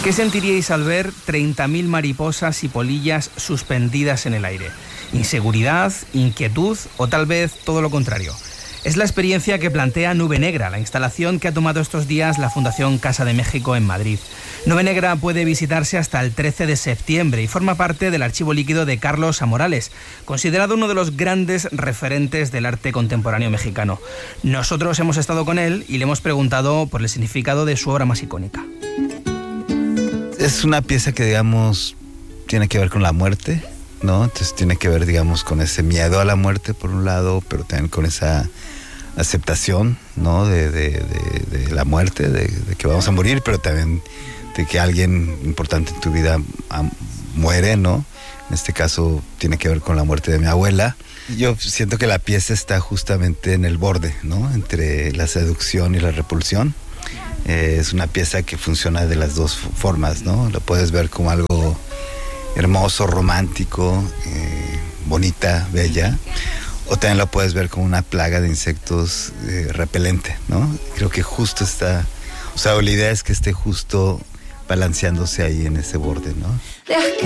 ¿Qué sentiríais al ver 30.000 mariposas y polillas suspendidas en el aire? ¿Inseguridad, inquietud o tal vez todo lo contrario? Es la experiencia que plantea Nube Negra, la instalación que ha tomado estos días la Fundación Casa de México en Madrid. Nube Negra puede visitarse hasta el 13 de septiembre y forma parte del archivo líquido de Carlos Amorales, considerado uno de los grandes referentes del arte contemporáneo mexicano. Nosotros hemos estado con él y le hemos preguntado por el significado de su obra más icónica. Es una pieza que, digamos, tiene que ver con la muerte, ¿no? Entonces tiene que ver, digamos, con ese miedo a la muerte por un lado, pero también con esa aceptación, ¿no? De la muerte, de que vamos a morir, pero también de que alguien importante en tu vida muere, ¿no? En este caso tiene que ver con la muerte de mi abuela. Yo siento que la pieza está justamente en el borde, ¿no? Entre la seducción y la repulsión. Es una pieza que funciona de las dos formas, ¿no? Lo puedes ver como algo hermoso, romántico, bonita, bella, o también lo puedes ver como una plaga de insectos repelente, ¿no? Creo que justo está, o sea, la idea es que esté justo balanceándose ahí en ese borde, ¿no?